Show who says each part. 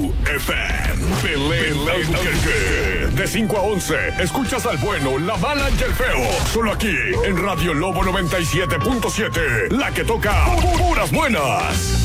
Speaker 1: Show FM. De 5 a 11, escuchas al bueno, la mala y el feo. Solo aquí, en Radio Lobo 97.7. La que toca puras buenas.